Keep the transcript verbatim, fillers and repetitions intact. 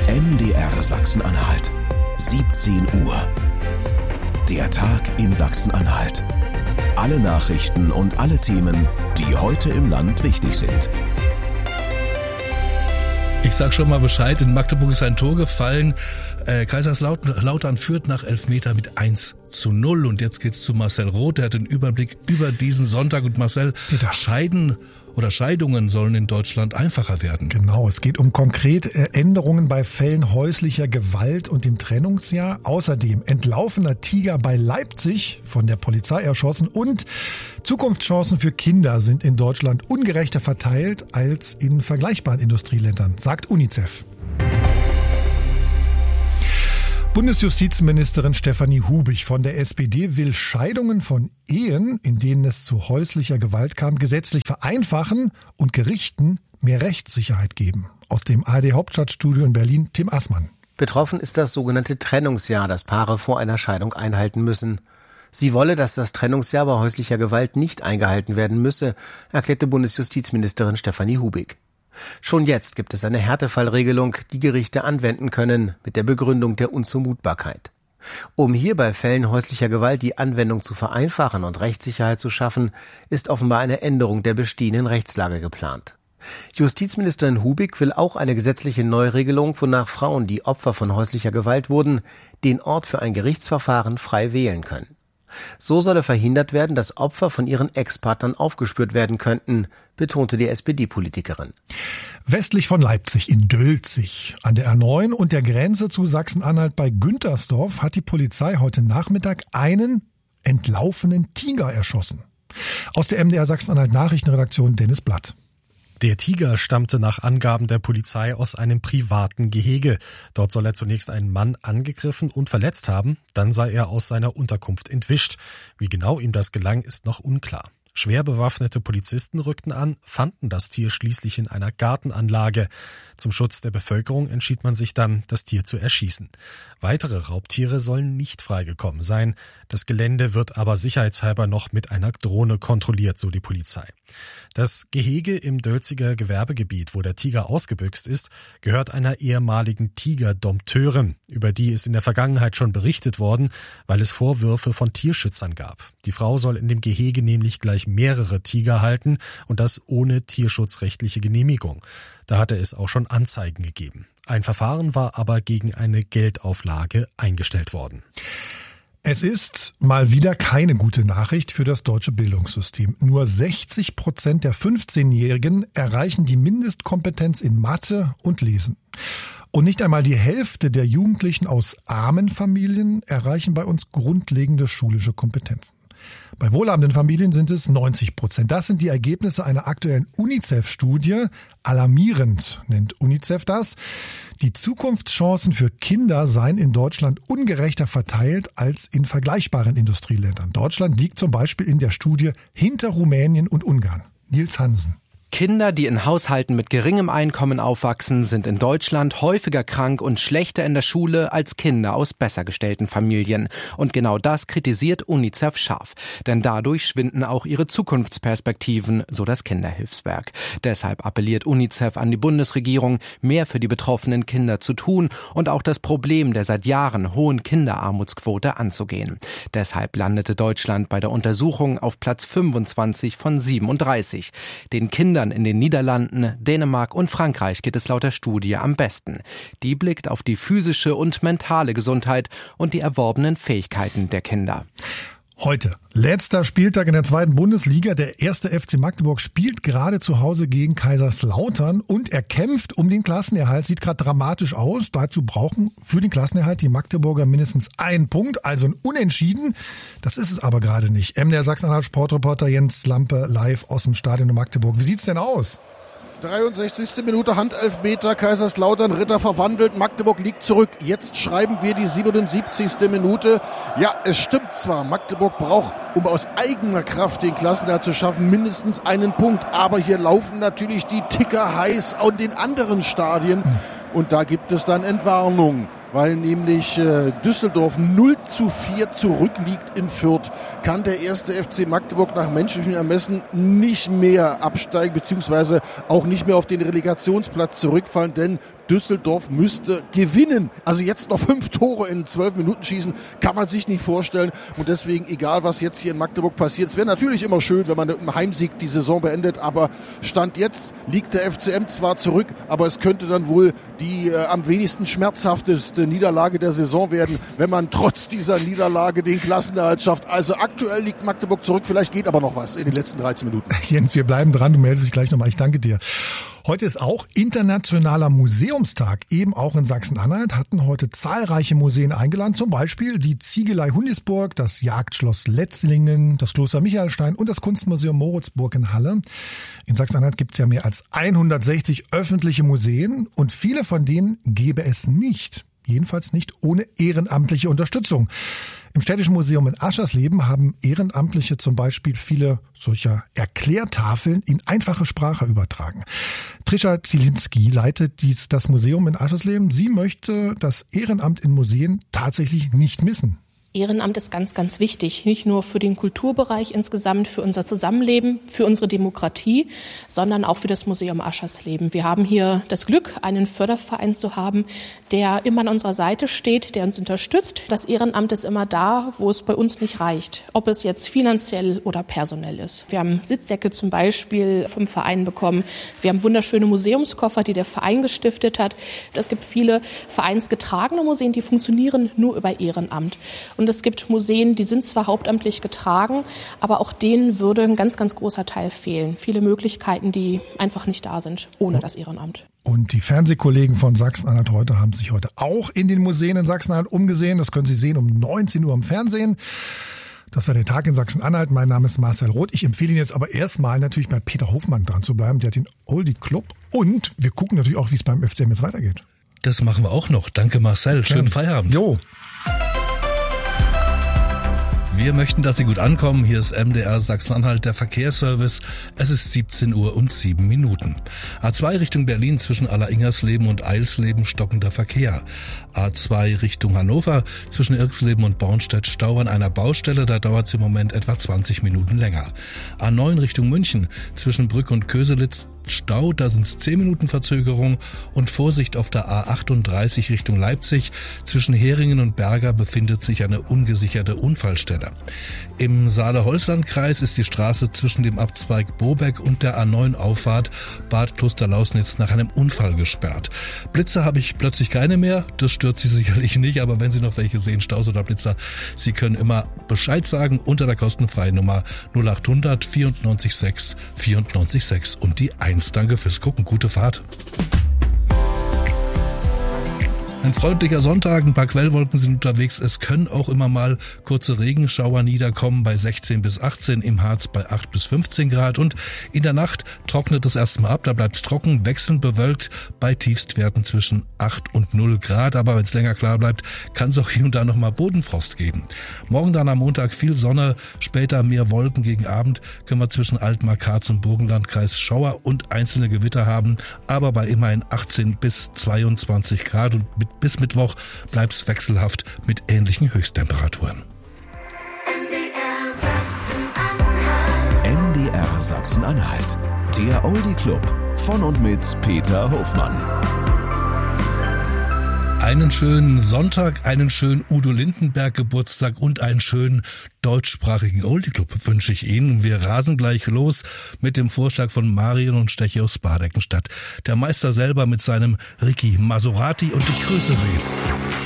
M D R Sachsen-Anhalt, siebzehn Uhr. Der Tag in Sachsen-Anhalt. Alle Nachrichten und alle Themen, die heute im Land wichtig sind. Ich sag schon mal Bescheid, in Magdeburg ist ein Tor gefallen. Äh, Kaiserslautern führt nach Elfmeter mit eins zu null. Und jetzt geht's zu Marcel Roth, der hat den Überblick über diesen Sonntag. Und Marcel, Scheiden oder Scheidungen sollen in Deutschland einfacher werden. Genau, es geht um konkrete Änderungen bei Fällen häuslicher Gewalt und dem Trennungsjahr. Außerdem entlaufener Tiger bei Leipzig, von der Polizei erschossen, und Zukunftschancen für Kinder sind in Deutschland ungerechter verteilt als in vergleichbaren Industrieländern, sagt UNICEF. Bundesjustizministerin Stefanie Hubig von der S P D will Scheidungen von Ehen, in denen es zu häuslicher Gewalt kam, gesetzlich vereinfachen und Gerichten mehr Rechtssicherheit geben. Aus dem A R D-Hauptstadtstudio in Berlin, Tim Assmann. Betroffen ist das sogenannte Trennungsjahr, das Paare vor einer Scheidung einhalten müssen. Sie wolle, dass das Trennungsjahr bei häuslicher Gewalt nicht eingehalten werden müsse, erklärte Bundesjustizministerin Stefanie Hubig. Schon jetzt gibt es eine Härtefallregelung, die Gerichte anwenden können, mit der Begründung der Unzumutbarkeit. Um hier bei Fällen häuslicher Gewalt die Anwendung zu vereinfachen und Rechtssicherheit zu schaffen, ist offenbar eine Änderung der bestehenden Rechtslage geplant. Justizministerin Hubig will auch eine gesetzliche Neuregelung, wonach Frauen, die Opfer von häuslicher Gewalt wurden, den Ort für ein Gerichtsverfahren frei wählen können. So solle verhindert werden, dass Opfer von ihren Ex-Partnern aufgespürt werden könnten, betonte die S P D-Politikerin. Westlich von Leipzig in Dölzig an der A neun und der Grenze zu Sachsen-Anhalt bei Güntersdorf hat die Polizei heute Nachmittag einen entlaufenen Tiger erschossen. Aus der M D R Sachsen-Anhalt Nachrichtenredaktion Dennis Blatt. Der Tiger stammte nach Angaben der Polizei aus einem privaten Gehege. Dort soll er zunächst einen Mann angegriffen und verletzt haben. Dann sei er aus seiner Unterkunft entwischt. Wie genau ihm das gelang, ist noch unklar. Schwer bewaffnete Polizisten rückten an, fanden das Tier schließlich in einer Gartenanlage. Zum Schutz der Bevölkerung entschied man sich dann, das Tier zu erschießen. Weitere Raubtiere sollen nicht freigekommen sein. Das Gelände wird aber sicherheitshalber noch mit einer Drohne kontrolliert, so die Polizei. Das Gehege im Dölziger Gewerbegebiet, wo der Tiger ausgebüxt ist, gehört einer ehemaligen Tigerdompteurin. Über die ist in der Vergangenheit schon berichtet worden, weil es Vorwürfe von Tierschützern gab. Die Frau soll in dem Gehege nämlich gleich mehrere Tiger halten und das ohne tierschutzrechtliche Genehmigung. Da hatte es auch schon Anzeigen gegeben. Ein Verfahren war aber gegen eine Geldauflage eingestellt worden. Es ist mal wieder keine gute Nachricht für das deutsche Bildungssystem. Nur sechzig Prozent der fünfzehnjährigen erreichen die Mindestkompetenz in Mathe und Lesen. Und nicht einmal die Hälfte der Jugendlichen aus armen Familien erreichen bei uns grundlegende schulische Kompetenzen. Bei wohlhabenden Familien sind es neunzig Prozent. Das sind die Ergebnisse einer aktuellen UNICEF-Studie. Alarmierend nennt UNICEF das. Die Zukunftschancen für Kinder seien in Deutschland ungerechter verteilt als in vergleichbaren Industrieländern. Deutschland liegt zum Beispiel in der Studie hinter Rumänien und Ungarn. Nils Hansen. Kinder, die in Haushalten mit geringem Einkommen aufwachsen, sind in Deutschland häufiger krank und schlechter in der Schule als Kinder aus besser gestellten Familien. Und genau das kritisiert UNICEF scharf. Denn dadurch schwinden auch ihre Zukunftsperspektiven, so das Kinderhilfswerk. Deshalb appelliert UNICEF an die Bundesregierung, mehr für die betroffenen Kinder zu tun und auch das Problem der seit Jahren hohen Kinderarmutsquote anzugehen. Deshalb landete Deutschland bei der Untersuchung auf Platz fünfundzwanzig von siebenunddreißig. Den Kindern in den Niederlanden, Dänemark und Frankreich geht es laut der Studie am besten. Die blickt auf die physische und mentale Gesundheit und die erworbenen Fähigkeiten der Kinder. Heute, letzter Spieltag in der zweiten Bundesliga. Der erste F C Magdeburg spielt gerade zu Hause gegen Kaiserslautern und er kämpft um den Klassenerhalt. Sieht gerade dramatisch aus. Dazu brauchen für den Klassenerhalt die Magdeburger mindestens einen Punkt, also ein Unentschieden. Das ist es aber gerade nicht. M D R Sachsen-Anhalt Sportreporter Jens Lampe live aus dem Stadion in Magdeburg. Wie sieht's denn aus? dreiundsechzigste Minute, Handelfmeter, Kaiserslautern, Ritter verwandelt, Magdeburg liegt zurück. Jetzt schreiben wir die siebenundsiebzigste Minute. Ja, es stimmt zwar, Magdeburg braucht, um aus eigener Kraft den Klassenerhalt zu schaffen, mindestens einen Punkt. Aber hier laufen natürlich die Ticker heiß an den anderen Stadien. Und da gibt es dann Entwarnung, weil nämlich äh, Düsseldorf null zu vier zurückliegt in Fürth, kann der erste F C Magdeburg nach menschlichem Ermessen nicht mehr absteigen, beziehungsweise auch nicht mehr auf den Relegationsplatz zurückfallen, denn Düsseldorf müsste gewinnen. Also jetzt noch fünf Tore in zwölf Minuten schießen, kann man sich nicht vorstellen. Und deswegen, egal was jetzt hier in Magdeburg passiert, es wäre natürlich immer schön, wenn man mit einem Heimsieg die Saison beendet, aber Stand jetzt liegt der F C M zwar zurück, aber es könnte dann wohl die äh, am wenigsten schmerzhafteste Niederlage der Saison werden, wenn man trotz dieser Niederlage den Klassenerhalt schafft. Also aktuell liegt Magdeburg zurück, vielleicht geht aber noch was in den letzten dreizehn Minuten. Jens, wir bleiben dran, du meldest dich gleich nochmal. Ich danke dir. Heute ist auch Internationaler Museumstag. Eben auch in Sachsen-Anhalt hatten heute zahlreiche Museen eingeladen. Zum Beispiel die Ziegelei Hundisburg, das Jagdschloss Letzlingen, das Kloster Michaelstein und das Kunstmuseum Moritzburg in Halle. In Sachsen-Anhalt gibt es ja mehr als hundertsechzig öffentliche Museen und viele von denen gäbe es nicht. Jedenfalls nicht ohne ehrenamtliche Unterstützung. Im Städtischen Museum in Aschersleben haben Ehrenamtliche zum Beispiel viele solcher Erklärtafeln in einfache Sprache übertragen. Trisha Zielinski leitet dies, das Museum in Aschersleben. Sie möchte das Ehrenamt in Museen tatsächlich nicht missen. Ehrenamt ist ganz, ganz wichtig, nicht nur für den Kulturbereich insgesamt, für unser Zusammenleben, für unsere Demokratie, sondern auch für das Museum Aschersleben. Wir haben hier das Glück, einen Förderverein zu haben, der immer an unserer Seite steht, der uns unterstützt. Das Ehrenamt ist immer da, wo es bei uns nicht reicht, ob es jetzt finanziell oder personell ist. Wir haben Sitzsäcke zum Beispiel vom Verein bekommen. Wir haben wunderschöne Museumskoffer, die der Verein gestiftet hat. Es gibt viele vereinsgetragene Museen, die funktionieren nur über Ehrenamt. Und es gibt Museen, die sind zwar hauptamtlich getragen, aber auch denen würde ein ganz, ganz großer Teil fehlen. Viele Möglichkeiten, die einfach nicht da sind, ohne das Ehrenamt. Und die Fernsehkollegen von Sachsen-Anhalt heute haben sich heute auch in den Museen in Sachsen-Anhalt umgesehen. Das können Sie sehen um neunzehn Uhr im Fernsehen. Das war der Tag in Sachsen-Anhalt. Mein Name ist Marcel Roth. Ich empfehle Ihnen jetzt aber erstmal natürlich bei Peter Hofmann dran zu bleiben. Der hat den Oldie Club. Und wir gucken natürlich auch, wie es beim F C M jetzt weitergeht. Das machen wir auch noch. Danke Marcel. Schönen ja. Feierabend. Jo. Wir möchten, dass Sie gut ankommen. Hier ist M D R Sachsen-Anhalt, der Verkehrsservice. Es ist siebzehn Uhr und sieben Minuten. A zwei Richtung Berlin zwischen Alleringhersleben und Eilsleben stockender Verkehr. A zwei Richtung Hannover zwischen Irxleben und Bornstedt Stau an einer Baustelle. Da dauert es im Moment etwa zwanzig Minuten länger. A neun Richtung München zwischen Brück und Köselitz Stau, da sind es zehn Minuten Verzögerung und Vorsicht auf der A achtunddreißig Richtung Leipzig. Zwischen Heringen und Berger befindet sich eine ungesicherte Unfallstelle. Im Saale-Holzland-Kreis ist die Straße zwischen dem Abzweig Bobeck und der A neun Auffahrt Bad Klosterlausnitz nach einem Unfall gesperrt. Blitzer habe ich plötzlich keine mehr, das stört Sie sicherlich nicht, aber wenn Sie noch welche sehen, Staus oder Blitzer, Sie können immer Bescheid sagen unter der kostenfreien Nummer null acht hundert vierundneunzig sechs vierundneunzig sechs und die eins. Danke fürs Gucken, gute Fahrt. Ein freundlicher Sonntag, ein paar Quellwolken sind unterwegs. Es können auch immer mal kurze Regenschauer niederkommen bei sechzehn bis achtzehn, im Harz bei acht bis fünfzehn Grad. Und in der Nacht trocknet es erstmal ab, da bleibt es trocken, wechselnd bewölkt bei Tiefstwerten zwischen acht und null Grad. Aber wenn es länger klar bleibt, kann es auch hier und da nochmal Bodenfrost geben. Morgen dann am Montag viel Sonne, später mehr Wolken. Gegen Abend können wir zwischen Altmark-Harz und Burgenlandkreis Schauer und einzelne Gewitter haben, aber bei immerhin achtzehn bis zweiundzwanzig Grad und mit bis Mittwoch bleibt es wechselhaft mit ähnlichen Höchsttemperaturen. M D R Sachsen-Anhalt, der Oldie Club von und mit Peter Hofmann. Einen schönen Sonntag, einen schönen Udo Lindenberg Geburtstag und einen schönen deutschsprachigen Oldie Club wünsche ich Ihnen. Wir rasen gleich los mit dem Vorschlag von Marion und Stechi aus Bardeckenstadt. Der Meister selber mit seinem Ricky Maserati und ich grüße Sie.